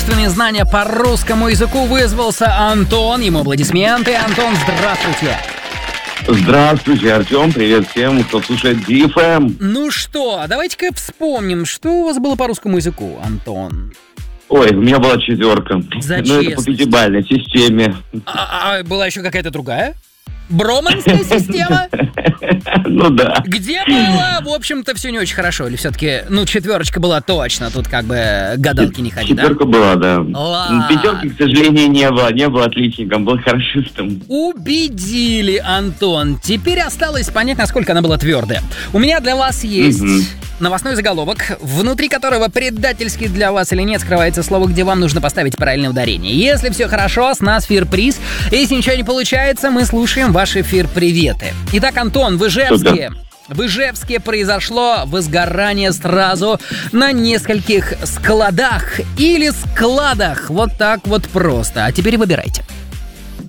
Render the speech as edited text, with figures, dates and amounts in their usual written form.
Знания по русскому языку вызвался Антон. Ему аплодисменты. Антон, здравствуйте. Здравствуйте, Артем. Привет всем, кто слушает DFM. Ну что, давайте-ка вспомним, что у вас было по русскому языку, Антон? Ой, у меня была 4. За Ну, это по 5-бальной системе. А была еще какая-то другая? Броманская система? Ну да. Где была, в общем-то, все не очень хорошо. Или все-таки, 4 была точно. Тут как бы гадалки не ходи, да? 4 была, да. Ладно. 5, к сожалению, не было. Не был отличником, был хорошистом. Убедили, Антон. Теперь осталось понять, насколько она была твердая. У меня для вас есть новостной заголовок, внутри которого предательски для вас или нет скрывается слово, где вам нужно поставить правильное ударение. Если все хорошо, с нас фир-приз. Если ничего не получается, мы слушаем ваши фир-приветы. Итак, Антон, в Ижевске произошло возгорание сразу на нескольких складах или складах. Вот так вот просто. А теперь выбирайте.